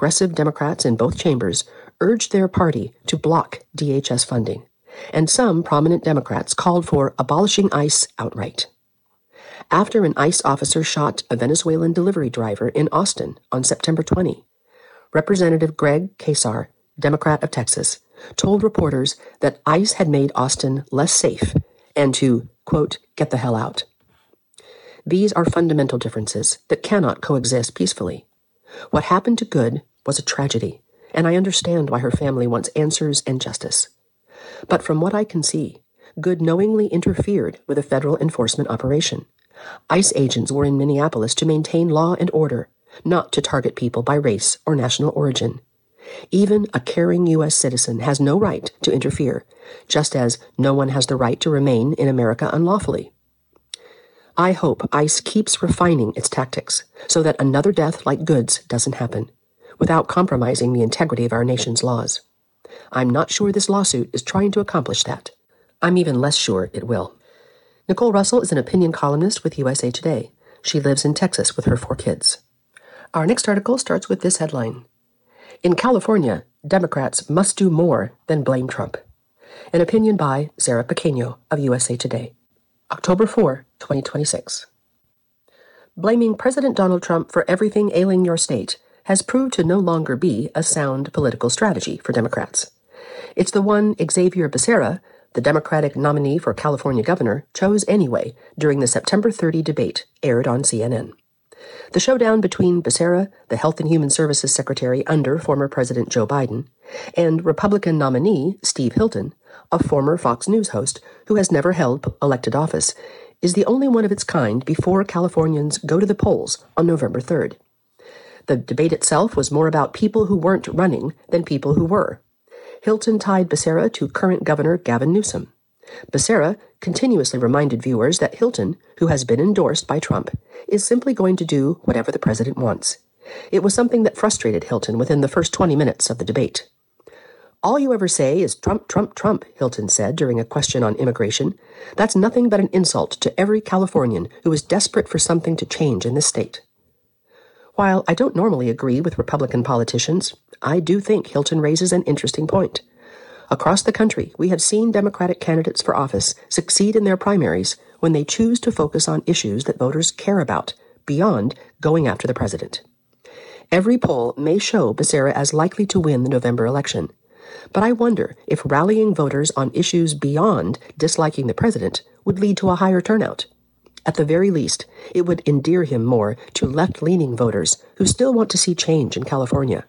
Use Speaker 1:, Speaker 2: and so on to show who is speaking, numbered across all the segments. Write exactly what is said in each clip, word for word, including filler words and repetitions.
Speaker 1: progressive Democrats in both chambers urged their party to block D H S funding, and some prominent Democrats called for abolishing ICE outright. After an ICE officer shot a Venezuelan delivery driver in Austin on September twentieth, Representative Greg Casar, Democrat of Texas, told reporters that ICE had made Austin less safe and to, quote, get the hell out. These are fundamental differences that cannot coexist peacefully. What happened to Good was a tragedy, and I understand why her family wants answers and justice. But from what I can see, Good knowingly interfered with a federal enforcement operation. ICE agents were in Minneapolis to maintain law and order, not to target people by race or national origin. Even a caring U S citizen has no right to interfere, just as no one has the right to remain in America unlawfully. I hope ICE keeps refining its tactics so that another death like Good's doesn't happen, without compromising the integrity of our nation's laws. I'm not sure this lawsuit is trying to accomplish that. I'm even less sure it will. Nicole Russell is an opinion columnist with U S A Today. She lives in Texas with her four kids. Our next article starts with this headline. In California, Democrats must do more than blame Trump. An opinion by Sarah Pequeño of U S A Today. October fourth, twenty twenty-six. Blaming President Donald Trump for everything ailing your state has proved to no longer be a sound political strategy for Democrats. It's the one Xavier Becerra, the Democratic nominee for California governor, chose anyway during the September thirtieth debate aired on C N N. The showdown between Becerra, the Health and Human Services Secretary under former President Joe Biden, and Republican nominee Steve Hilton, a former Fox News host who has never held elected office, is the only one of its kind before Californians go to the polls on November third. The debate itself was more about people who weren't running than people who were. Hilton tied Becerra to current Governor Gavin Newsom. Becerra continuously reminded viewers that Hilton, who has been endorsed by Trump, is simply going to do whatever the president wants. It was something that frustrated Hilton within the first twenty minutes of the debate. All you ever say is Trump, Trump, Trump, Hilton said during a question on immigration. That's nothing but an insult to every Californian who is desperate for something to change in this state. While I don't normally agree with Republican politicians, I do think Hilton raises an interesting point. Across the country, we have seen Democratic candidates for office succeed in their primaries when they choose to focus on issues that voters care about, beyond going after the president. Every poll may show Becerra as likely to win the November election, but I wonder if rallying voters on issues beyond disliking the president would lead to a higher turnout. At the very least, it would endear him more to left-leaning voters who still want to see change in California.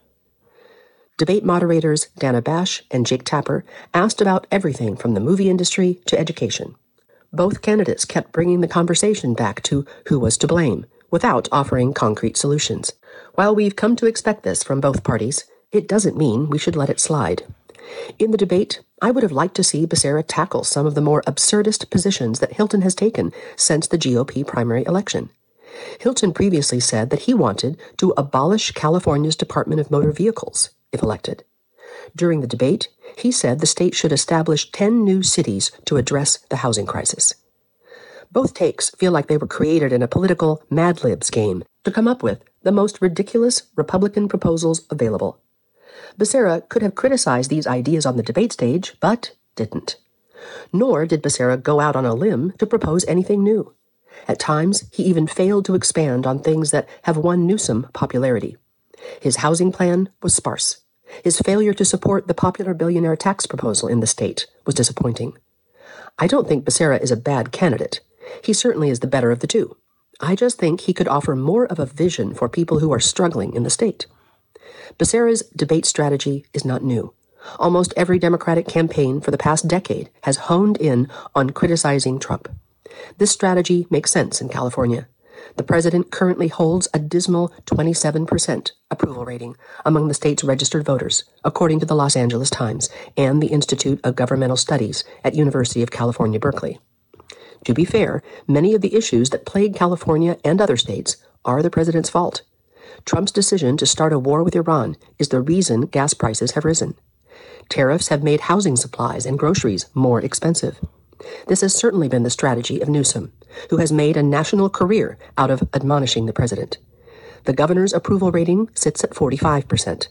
Speaker 1: Debate moderators Dana Bash and Jake Tapper asked about everything from the movie industry to education. Both candidates kept bringing the conversation back to who was to blame, without offering concrete solutions. While we've come to expect this from both parties, it doesn't mean we should let it slide. In the debate, I would have liked to see Becerra tackle some of the more absurdist positions that Hilton has taken since the G O P primary election. Hilton previously said that he wanted to abolish California's Department of Motor Vehicles, if elected. During the debate, he said the state should establish ten new cities to address the housing crisis. Both takes feel like they were created in a political Mad Libs game to come up with the most ridiculous Republican proposals available. Becerra could have criticized these ideas on the debate stage, but didn't. Nor did Becerra go out on a limb to propose anything new. At times, he even failed to expand on things that have won Newsom popularity. His housing plan was sparse. His failure to support the popular billionaire tax proposal in the state was disappointing. I don't think Becerra is a bad candidate. He certainly is the better of the two. I just think he could offer more of a vision for people who are struggling in the state. Becerra's debate strategy is not new. Almost every Democratic campaign for the past decade has honed in on criticizing Trump. This strategy makes sense in California. The president currently holds a dismal twenty-seven percent approval rating among the state's registered voters, according to the Los Angeles Times and the Institute of Governmental Studies at University of California, Berkeley. To be fair, many of the issues that plague California and other states are the president's fault. Trump's decision to start a war with Iran is the reason gas prices have risen. Tariffs have made housing supplies and groceries more expensive. This has certainly been the strategy of Newsom, who has made a national career out of admonishing the president. The governor's approval rating sits at forty-five percent.